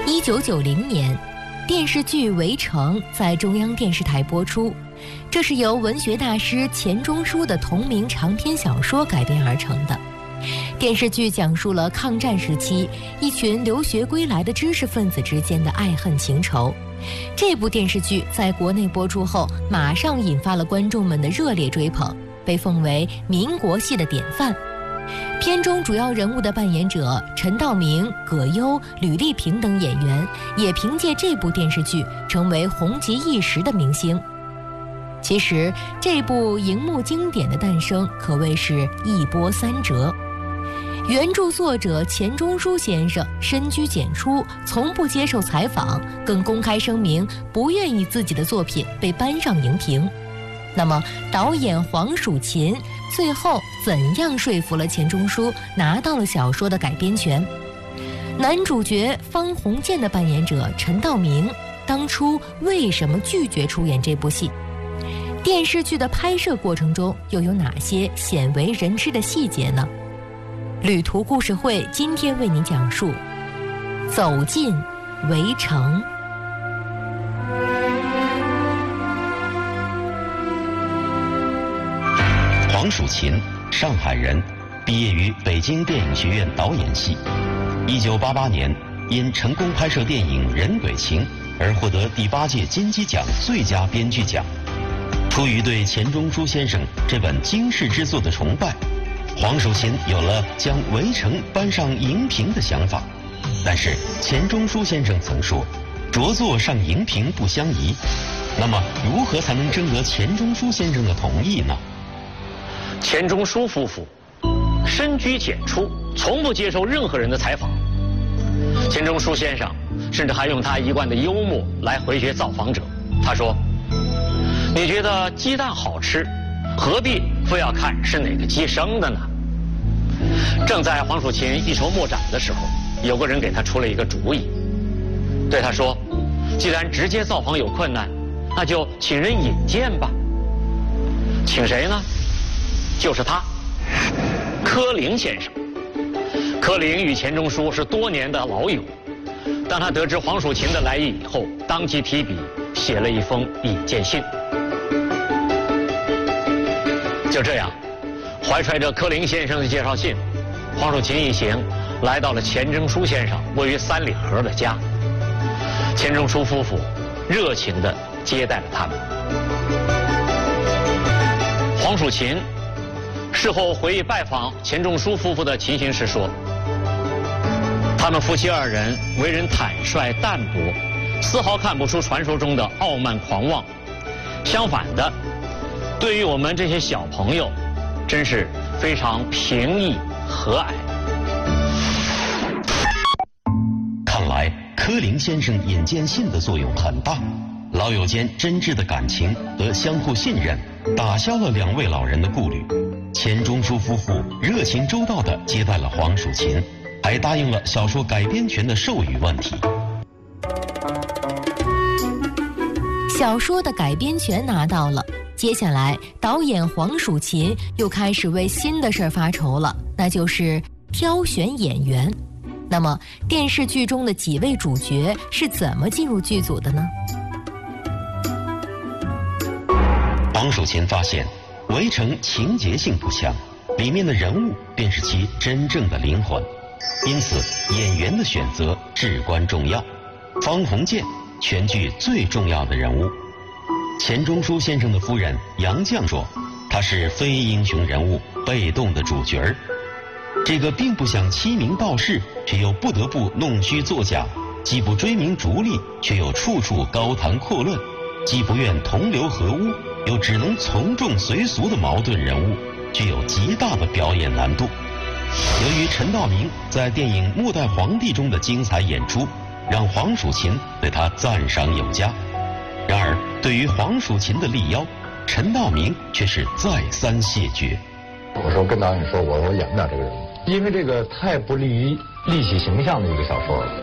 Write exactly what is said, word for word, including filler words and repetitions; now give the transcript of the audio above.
一九九零年，电视剧《围城》在中央电视台播出，这是由文学大师钱钟书的同名长篇小说改编而成的。电视剧讲述了抗战时期一群留学归来的知识分子之间的爱恨情仇。这部电视剧在国内播出后，马上引发了观众们的热烈追捧，被奉为民国戏的典范。片中主要人物的扮演者陈道明、葛优、吕丽萍等演员也凭借这部电视剧成为红极一时的明星。其实这部荧幕经典的诞生可谓是一波三折。原著作者钱钟书先生深居简出，从不接受采访，更公开声明不愿意自己的作品被搬上荧屏。那么导演黄蜀芹最后怎样说服了钱钟书拿到了小说的改编权？男主角方鸿渐的扮演者陈道明当初为什么拒绝出演这部戏？电视剧的拍摄过程中又有哪些鲜为人知的细节呢？旅途故事会今天为您讲述走进围城。 黄蜀芹，上海人，毕业于北京电影学院导演系。一九八八年，因成功拍摄电影《人鬼情》而获得第八届金鸡奖最佳编剧奖。出于对钱钟书先生这本惊世之作的崇拜，黄蜀芹有了将《围城》搬上荧屏的想法。但是钱钟书先生曾说，着作上荧屏不相宜。那么如何才能征得钱钟书先生的同意呢？ 钱钟书夫妇深居简出，从不接受任何人的采访。钱钟书先生甚至还用他一贯的幽默来回绝造访者。他说：“你觉得鸡蛋好吃，何必非要看是哪个鸡生的呢？”正在黄蜀芹一筹莫展的时候，有个人给他出了一个主意，对他说：“既然直接造访有困难，那就请人引荐吧。”请谁呢？就是他，柯林先生。柯林与钱钟书是多年的老友，当他得知黄蜀芹的来意以后，当即提笔写了一封引荐信。就这样，怀揣着柯林先生的介绍信，黄蜀芹一行来到了钱钟书先生位于三里河的家。钱钟书夫妇热情地接待了他们。黄蜀芹事后回忆拜访钱钟书夫妇的情形时说，他们夫妻二人为人坦率淡泊，丝毫看不出传说中的傲慢狂妄。相反的，对于我们这些小朋友，真是非常平易和蔼。 看来柯林先生引荐信的作用很大，老友间真挚的感情和相互信任打消了两位老人的顾虑。钱钟书夫妇热情周到地接待了黄蜀芹，还答应了小说改编权的授予问题。 小说的改编权拿到了，接下来导演黄蜀芹又开始为新的事儿发愁了，那就是挑选演员。那么电视剧中的几位主角是怎么进入剧组的呢？ 黄蜀芹发现《围城》情节性不强，里面的人物便是其真正的灵魂，因此演员的选择至关重要。方鸿渐，全剧最重要的人物。钱钟书先生的夫人杨绛说，他是非英雄人物，被动的主角儿。这个并不想欺名盗世，却又不得不弄虚作假，既不追名逐利，却又处处高谈阔论，既不愿同流合污，又只能从众随俗的矛盾人物，具有极大的表演难度。由于陈道明在电影《末代皇帝》中的精彩演出，让黄蜀芹对他赞赏有加。然而对于黄蜀芹的力邀，陈道明却是再三谢绝。 我说跟导演说，我我演不了这个人物，因为这个太不利于立体形象的一个小说了。